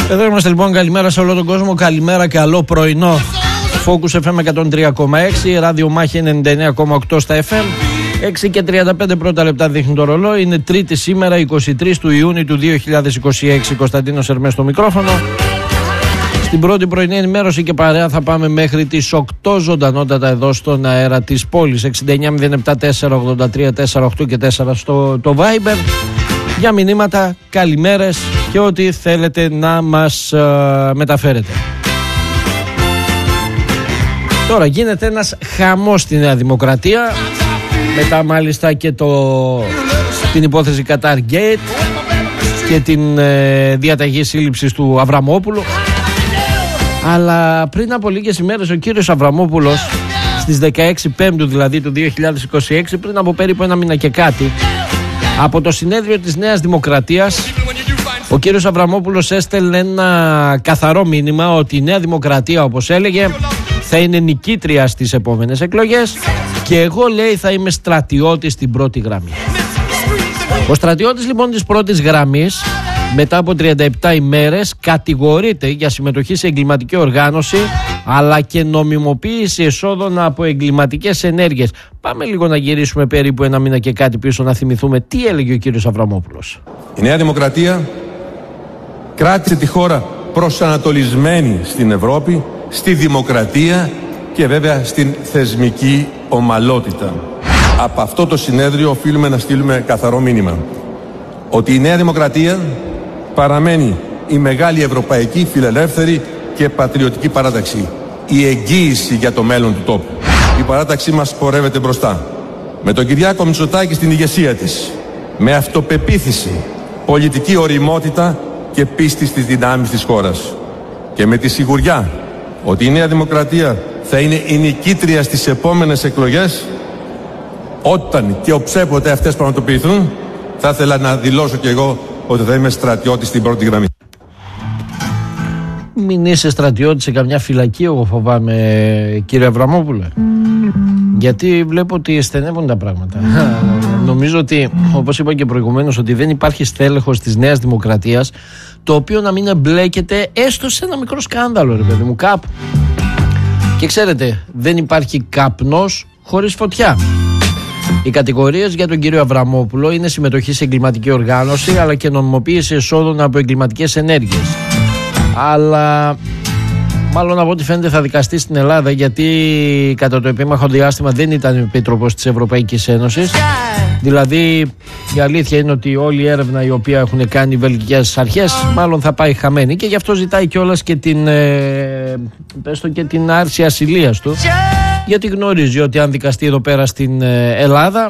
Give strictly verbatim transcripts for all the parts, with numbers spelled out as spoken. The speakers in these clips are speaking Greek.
Εδώ είμαστε λοιπόν, καλημέρα σε όλο τον κόσμο, καλημέρα, καλό πρωινό. Focus εφ εμ εκατόν τρία κόμμα έξι, Ράδιο Μάχη ενενήντα εννέα κόμμα οκτώ στα εφ εμ. έξι και τριάντα πέντε πρώτα λεπτά δείχνει το ρολόι. Είναι Τρίτη σήμερα, εικοστή τρίτη του Ιούνιου του δύο χιλιάδες είκοσι έξι. Κωνσταντίνος Ερμές στο μικρόφωνο. Στην πρώτη πρωινή ενημέρωση και παρέα θα πάμε μέχρι τις οκτώ ζωντανότατα εδώ στον αέρα της πόλης. εξήντα εννέα μηδέν επτά τέσσερα ογδόντα τρία τέσσερα οκτώ και τέσσερα στο το Viber. Για μηνύματα, καλημέρες και ό,τι θέλετε να μας uh, μεταφέρετε. Τώρα γίνεται ένας χαμός στη Νέα Δημοκρατία. Μετά μάλιστα και το, την υπόθεση Qatar Gate και την ε, διαταγή σύλληψης του Αβραμόπουλου. Αλλά πριν από λίγες ημέρες ο κύριος Αβραμόπουλος, στις δεκαέξι Πέμπτου δηλαδή του δύο χιλιάδες είκοσι έξι, πριν από περίπου ένα μήνα και κάτι, από το συνέδριο της Νέας Δημοκρατίας, ο κύριος Αβραμόπουλος έστελνε ένα καθαρό μήνυμα ότι η Νέα Δημοκρατία, όπως έλεγε, θα είναι νικήτρια στις επόμενες εκλογές και εγώ, λέει, θα είμαι στρατιώτης στην πρώτη γραμμή. Ο στρατιώτης λοιπόν της πρώτης γραμμής, μετά από τριάντα επτά ημέρες, κατηγορείται για συμμετοχή σε εγκληματική οργάνωση αλλά και νομιμοποίηση εσόδων από εγκληματικές ενέργειες. Πάμε λίγο να γυρίσουμε περίπου ένα μήνα και κάτι πίσω να θυμηθούμε τι έλεγε ο κύριος Αβραμόπουλος. Η Νέα Δημοκρατία κράτησε τη χώρα προσανατολισμένη στην Ευρώπη, στη δημοκρατία και βέβαια στην θεσμική ομαλότητα. Από αυτό το συνέδριο οφείλουμε να στείλουμε καθαρό μήνυμα ότι η Νέα Δημοκρατία παραμένει η μεγάλη ευρωπαϊκή, φιλελεύθερη και πατριωτική παράταξη. Η εγγύηση για το μέλλον του τόπου. Η παράταξή μας πορεύεται μπροστά. Με τον Κυριάκο Μητσοτάκη στην ηγεσία της. Με αυτοπεποίθηση, πολιτική ωριμότητα και πίστη στις δυνάμεις της χώρας. Και με τη σιγουριά ότι η Νέα Δημοκρατία θα είναι η νικήτρια στις επόμενες εκλογές, όταν και οψέποτε αυτές πραγματοποιηθούν, θα ήθελα να δηλώσω κι εγώ ότι θα είμαι στρατιώτης στην πρώτη γραμμή. Μην είσαι στρατιώτης σε καμιά φυλακή, εγώ φοβάμαι, κύριε Αβραμόπουλε. Γιατί βλέπω ότι στενεύουν τα πράγματα. Νομίζω ότι, όπως είπα και προηγουμένως, ότι δεν υπάρχει στέλεχος της Νέας Δημοκρατίας το οποίο να μην εμπλέκεται έστω σε ένα μικρό σκάνδαλο, ρε παιδί μου, κάπου. Και ξέρετε, δεν υπάρχει καπνός χωρίς φωτιά. Οι κατηγορίες για τον κύριο Αβραμόπουλο είναι συμμετοχή σε εγκληματική οργάνωση αλλά και νομιμοποίηση εσόδων από εγκληματικές ενέργειες. Αλλά μάλλον από ό,τι φαίνεται θα δικαστεί στην Ελλάδα, γιατί κατά το επίμαχο διάστημα δεν ήταν επίτροπος της Ευρωπαϊκής Ένωσης. Δηλαδή η αλήθεια είναι ότι όλη η έρευνα η οποία έχουν κάνει οι βελγικές αρχές μάλλον θα πάει χαμένη και γι' αυτό ζητάει κιόλας και την, ε, πες το, και την άρση ασυλίας του, γιατί γνωρίζει ότι αν δικαστεί εδώ πέρα στην Ελλάδα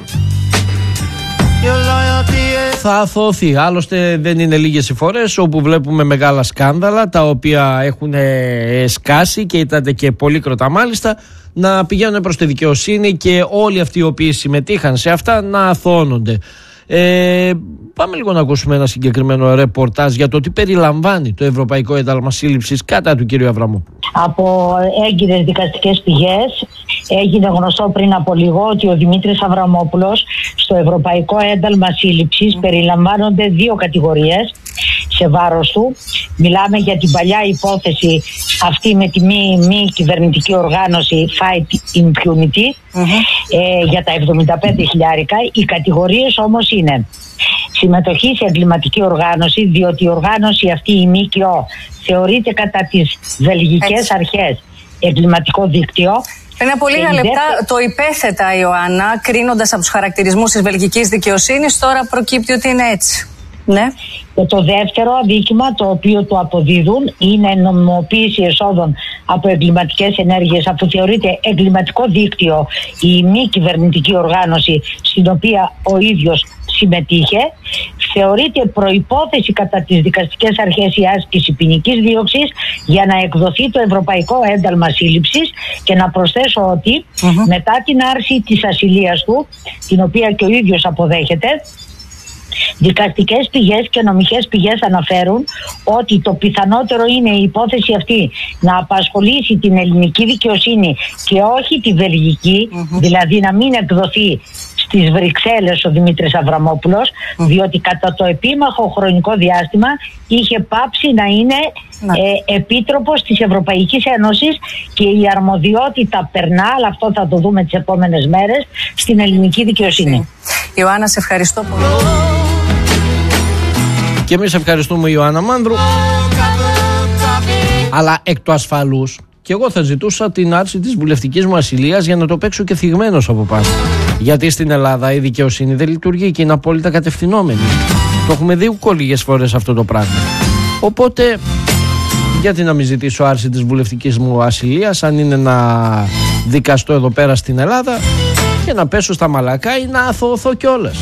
θα αθωωωθεί. Άλλωστε δεν είναι λίγες οι φορές όπου βλέπουμε μεγάλα σκάνδαλα τα οποία έχουν σκάσει και ήταν και πολύκροτα μάλιστα, να πηγαίνουν προς τη δικαιοσύνη και όλοι αυτοί οι οποίοι συμμετείχαν σε αυτά να αθωώνονται. Ε, πάμε λίγο να ακούσουμε ένα συγκεκριμένο ρεπορτάζ για το τι περιλαμβάνει το Ευρωπαϊκό Ένταλμα Σύλληψης κατά του κ. Αβραμόπουλου. Από έγκυρες δικαστικές πηγές έγινε γνωστό πριν από λίγο ότι ο Δημήτρης Αβραμόπουλος στο Ευρωπαϊκό Ένταλμα Σύλληψης περιλαμβάνονται δύο κατηγορίες σε βάρος του. Μιλάμε για την παλιά υπόθεση αυτή με τη μη, μη κυβερνητική οργάνωση Fight Impunity, mm-hmm. ε, για τα εβδομήντα πέντε χιλιάρικα. Οι κατηγορίες όμως είναι συμμετοχή σε εγκληματική οργάνωση, διότι η οργάνωση αυτή, η ΜΚΟ, θεωρείται κατά τις βελγικές αρχές εγκληματικό δίκτυο. Πριν από λίγα λεπτά το υπέθετα, Ιωάννα, κρίνοντας από τους χαρακτηρισμούς της βελγικής δικαιοσύνης, τώρα προκύπτει ότι είναι έτσι. Ναι. Και το δεύτερο αδίκημα το οποίο του αποδίδουν είναι νομιμοποίηση εσόδων από εγκληματικές ενέργειες, αφού θεωρείται εγκληματικό δίκτυο η μη κυβερνητική οργάνωση στην οποία ο ίδιος συμμετείχε. Θεωρείται προϋπόθεση κατά τις δικαστικές αρχές η άσκηση ποινικής δίωξης για να εκδοθεί το Ευρωπαϊκό Ένταλμα Σύλληψης. Και να προσθέσω ότι mm-hmm. μετά την άρση της ασυλίας του, την οποία και ο ίδιος αποδέχεται, δικαστικές πηγές και νομικές πηγές αναφέρουν ότι το πιθανότερο είναι η υπόθεση αυτή να απασχολήσει την ελληνική δικαιοσύνη και όχι τη βελγική, mm-hmm. δηλαδή να μην εκδοθεί στις Βρυξέλλες ο Δημήτρης Αβραμόπουλος, διότι κατά το επίμαχο χρονικό διάστημα είχε πάψει να είναι ε, επίτροπος της Ευρωπαϊκής Ένωσης και η αρμοδιότητα περνά, αλλά αυτό θα το δούμε τις επόμενες μέρες, στην ελληνική δικαιοσύνη. Ιωάννα, σε ευχαριστώ πολύ. Και εμείς ευχαριστούμε, Ιωάννα Μάνδρου. Αλλά εκ του ασφαλούς, και εγώ θα ζητούσα την άρση της βουλευτικής μου ασυλίας για να το παίξω και θυγμένος από πάνω. Γιατί στην Ελλάδα η δικαιοσύνη δεν λειτουργεί και είναι απόλυτα κατευθυνόμενη. Το έχουμε δει ούκολιγες φορές αυτό το πράγμα. Οπότε, γιατί να μην ζητήσω άρση της βουλευτικής μου ασυλίας, αν είναι να δικαστώ εδώ πέρα στην Ελλάδα και να πέσω στα μαλακά ή να αθωωθώ κιόλας.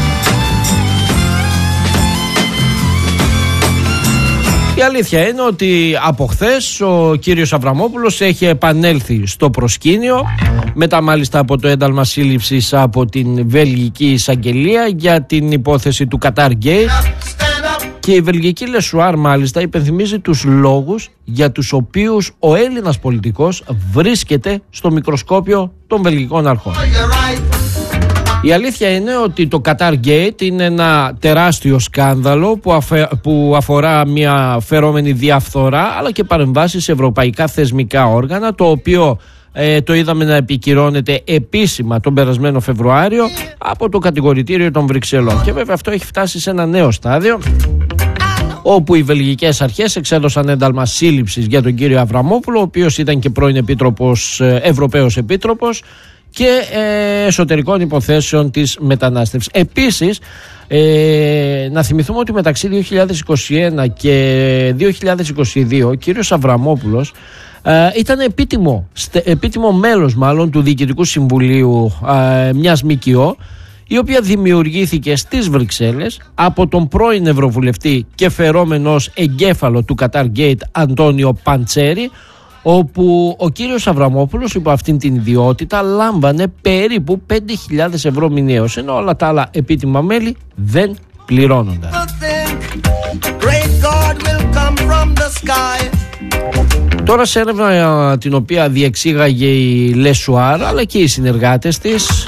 Η αλήθεια είναι ότι από χθες ο κύριος Αβραμόπουλος έχει επανέλθει στο προσκήνιο, μετά μάλιστα από το ένταλμα σύλληψης από την Βελγική Εισαγγελία για την υπόθεση του Qatar Gate, και η Βελγική Λεσουάρ μάλιστα υπενθυμίζει τους λόγους για τους οποίους ο Έλληνας πολιτικός βρίσκεται στο μικροσκόπιο των βελγικών αρχών. Η αλήθεια είναι ότι το Qatar Gate είναι ένα τεράστιο σκάνδαλο που, αφε... που αφορά μια φερόμενη διαφθορά αλλά και παρεμβάσεις σε ευρωπαϊκά θεσμικά όργανα, το οποίο ε, το είδαμε να επικυρώνεται επίσημα τον περασμένο Φεβρουάριο από το κατηγορητήριο των Βρυξελών. Και βέβαια αυτό έχει φτάσει σε ένα νέο στάδιο, όπου οι βελγικές αρχές εξέδωσαν ένταλμα σύλληψης για τον κύριο Αβραμόπουλο, ο οποίος ήταν και πρώην επίτροπος, Ευρωπαίος Επίτροπος και ε, εσωτερικών υποθέσεων της μετανάστευσης. Επίσης, ε, να θυμηθούμε ότι μεταξύ δύο χιλιάδες είκοσι ένα και δύο χιλιάδες είκοσι δύο ο κύριος Αβραμόπουλος ε, ήταν επίτιμο, στε, επίτιμο μέλος μάλλον του Διοικητικού Συμβουλίου ε, μιας ΜΚΟ, η οποία δημιουργήθηκε στις Βρυξέλλες από τον πρώην Ευρωβουλευτή και φερόμενος εγκέφαλο του Qatar Gate Αντώνιο Παντσέρη, όπου ο κύριος Αβραμόπουλος υπό αυτήν την ιδιότητα λάμβανε περίπου πέντε χιλιάδες ευρώ μηνιαίως, ενώ όλα τα άλλα επίτιμα μέλη δεν πληρώνονταν. Τώρα, σε έρευνα την οποία διεξήγαγε η Λεσουάρ αλλά και οι συνεργάτες της,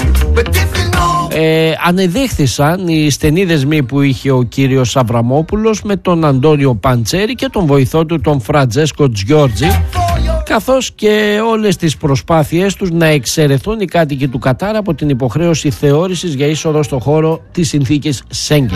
Ε, ανεδείχθησαν οι στενοί δεσμοί που είχε ο κύριος Αβραμόπουλος με τον Αντώνιο Παντσέρη και τον βοηθό του τον Φραντζέσκο Τζιόρτζι, καθώς και όλες τις προσπάθειές τους να εξαιρεθούν οι κάτοικοι του Κατάρ από την υποχρέωση θεώρησης για είσοδο στο χώρο της συνθήκης Σέγγεν.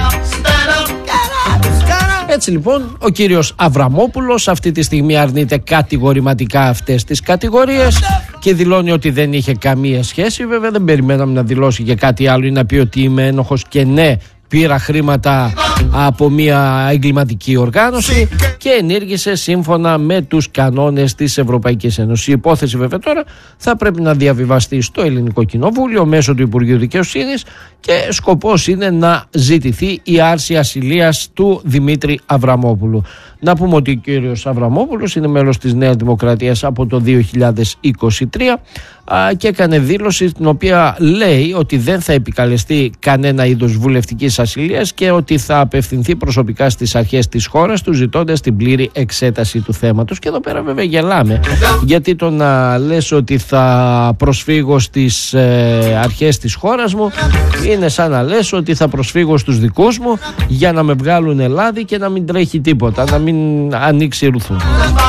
Έτσι λοιπόν ο κύριος Αβραμόπουλος αυτή τη στιγμή αρνείται κατηγορηματικά αυτές τις κατηγορίες και δηλώνει ότι δεν είχε καμία σχέση. Βέβαια δεν περιμέναμε να δηλώσει και κάτι άλλο ή να πει ότι είμαι ένοχος και ναι, πήρα χρήματα από μια εγκληματική οργάνωση και ενήργησε σύμφωνα με τους κανόνες της Ευρωπαϊκής Ένωσης. Η υπόθεση βέβαια τώρα θα πρέπει να διαβιβαστεί στο Ελληνικό Κοινοβούλιο μέσω του Υπουργείου Δικαιοσύνης και σκοπός είναι να ζητηθεί η άρση ασυλίας του Δημήτρη Αβραμόπουλου. Να πούμε ότι ο κύριος Αβραμόπουλος είναι μέλος της Νέας Δημοκρατίας από το δύο χιλιάδες είκοσι τρία και έκανε δήλωση την οποία λέει ότι δεν θα επικαλεστεί κανένα είδος βουλευτικής ασυλίας και ότι θα απευθυνθεί προσωπικά στις αρχές της χώρας του ζητώντας την πλήρη εξέταση του θέματος. Και εδώ πέρα βέβαια γελάμε, γιατί το να λες ότι θα προσφύγω στις ε, αρχές της χώρας μου είναι σαν να λες ότι θα προσφύγω στους δικούς μου για να με βγάλουν ελάδι και να μην τρέχει τίποτα, να μην ανοίξει ρουθού.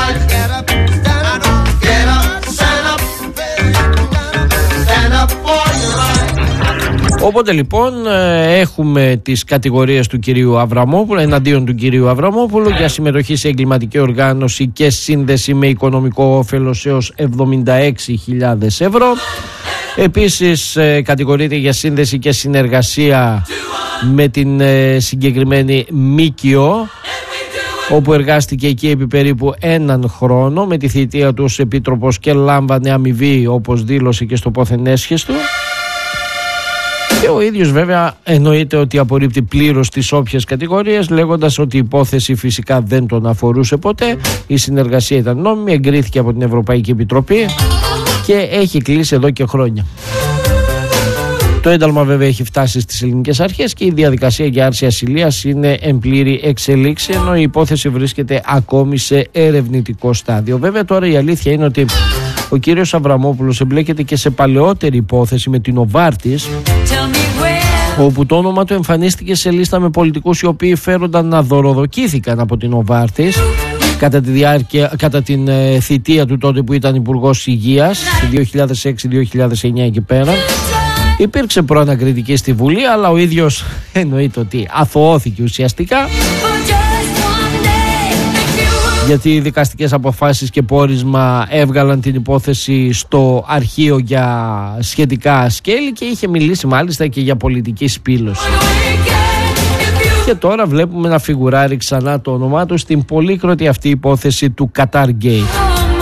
Οπότε λοιπόν έχουμε τις κατηγορίες του κυρίου Αβραμόπουλου, εναντίον του κυρίου Αβραμόπουλου, για συμμετοχή σε εγκληματική οργάνωση και σύνδεση με οικονομικό όφελος έως εβδομήντα έξι χιλιάδες ευρώ. Επίσης κατηγορείται για σύνδεση και συνεργασία με την συγκεκριμένη ΜΚΟ, όπου εργάστηκε εκεί επί περίπου έναν χρόνο με τη θητεία του ως επίτροπος και λάμβανε αμοιβή, όπως δήλωσε και στο πόθεν έσχες του. Και ο ίδιος βέβαια εννοείται ότι απορρίπτει πλήρως τις όποιες κατηγορίες, λέγοντας ότι η υπόθεση φυσικά δεν τον αφορούσε ποτέ, η συνεργασία ήταν νόμιμη, εγκρίθηκε από την Ευρωπαϊκή Επιτροπή και έχει κλείσει εδώ και χρόνια. Το ένταλμα βέβαια έχει φτάσει στις ελληνικές αρχές και η διαδικασία για άρση ασυλίας είναι εν πλήρη εξελίξη, ενώ η υπόθεση βρίσκεται ακόμη σε ερευνητικό στάδιο. Βέβαια τώρα η αλήθεια είναι ότι ο κύριος Αβραμόπουλος εμπλέκεται και σε παλαιότερη υπόθεση με την Οβάρτης, όπου το όνομα του εμφανίστηκε σε λίστα με πολιτικούς οι οποίοι φέρονταν να δωροδοκήθηκαν από την Νοβάρτις κατά, τη διάρκεια, κατά την ε, θητεία του τότε που ήταν Υπουργός Υγείας δύο χιλιάδες έξι δύο χιλιάδες εννιά εκεί πέρα. Υπήρξε προανακριτική στη Βουλή, αλλά ο ίδιος εννοείται ότι αθωώθηκε ουσιαστικά, γιατί οι δικαστικές αποφάσεις και πόρισμα έβγαλαν την υπόθεση στο αρχείο για σχετικά σκέλη και είχε μιλήσει μάλιστα και για πολιτική σπήλωση. Και τώρα βλέπουμε να φιγουράρει ξανά το όνομά του στην πολύκροτη αυτή υπόθεση του Qatar Gate.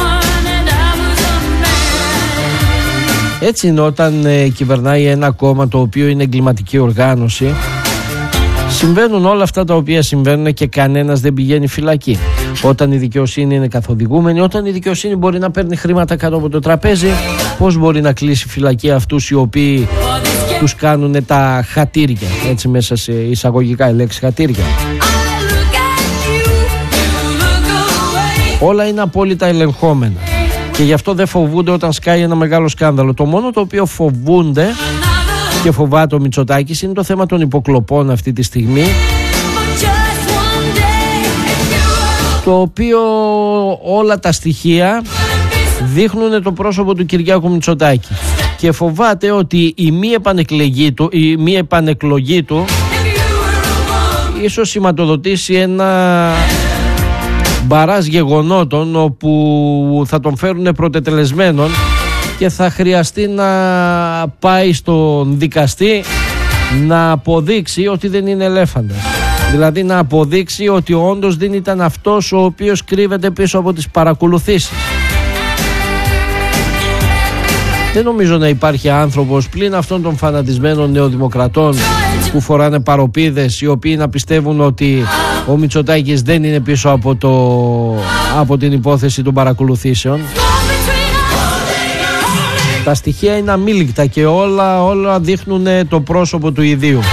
Έτσι είναι όταν ε, κυβερνάει ένα κόμμα το οποίο είναι εγκληματική οργάνωση. Συμβαίνουν όλα αυτά τα οποία συμβαίνουν και κανένας δεν πηγαίνει φυλακή. Όταν η δικαιοσύνη είναι καθοδηγούμενη, όταν η δικαιοσύνη μπορεί να παίρνει χρήματα κάτω από το τραπέζι, πώς μπορεί να κλείσει φυλακή αυτούς οι οποίοι τους κάνουν τα χατήρια, έτσι μέσα σε εισαγωγικά η λέξη χατήρια. Όλα είναι απόλυτα ελεγχόμενα και γι' αυτό δεν φοβούνται όταν σκάει ένα μεγάλο σκάνδαλο. Το μόνο το οποίο φοβούνται και φοβάται ο Μητσοτάκης είναι το θέμα των υποκλοπών αυτή τη στιγμή, το οποίο όλα τα στοιχεία δείχνουν το πρόσωπο του Κυριάκου Μητσοτάκη και φοβάται ότι η μη επανεκλογή του, η μη επανεκλογή του ίσως σηματοδοτήσει ένα μπαράζ γεγονότων όπου θα τον φέρουν πρωτετελεσμένον και θα χρειαστεί να πάει στον δικαστή να αποδείξει ότι δεν είναι ελέφαντας. Δηλαδή να αποδείξει ότι όντως δεν ήταν αυτός ο οποίος κρύβεται πίσω από τις παρακολουθήσεις. Δεν νομίζω να υπάρχει άνθρωπος πλην αυτών των φανατισμένων νεοδημοκρατών που φοράνε παροπίδες, οι οποίοι να πιστεύουν ότι ο Μητσοτάκης δεν είναι πίσω από, το, από την υπόθεση των παρακολουθήσεων. Τα στοιχεία είναι αμήλικτα και όλα, όλα δείχνουν το πρόσωπο του ιδίου.